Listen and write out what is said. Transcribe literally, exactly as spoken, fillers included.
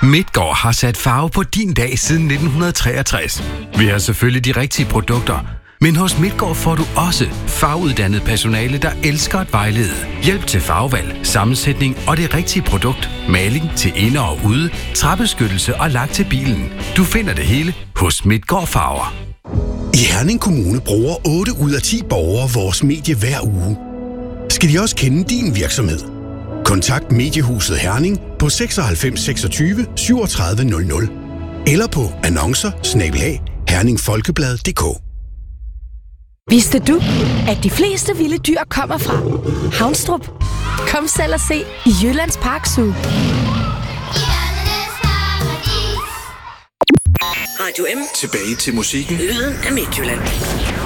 Midtgaard har sat farve på din dag siden nitten treogtres. Vi har selvfølgelig de rigtige produkter, men hos Midtgaard får du også faguddannet personale, der elsker at vejlede. Hjælp til farvevalg, sammensætning og det rigtige produkt. Maling til inde og ude, træbeskyttelse og lak til bilen. Du finder det hele hos Midtgaard Farver. I Herning Kommune bruger otte ud af ti borgere vores medie hver uge. Skal de også kende din virksomhed? Kontakt Mediehuset Herning på seksoghalvfems seksogtyve syvogtredive nul nul eller på annoncer snabel-a herningfolkeblad punktum d k. Vidste du, at de fleste vilde dyr kommer fra Havnstrup? Kom selv og se i Jyllands Park Zoo. Radio M. Tilbage til musikken. Lyden af Midtjylland.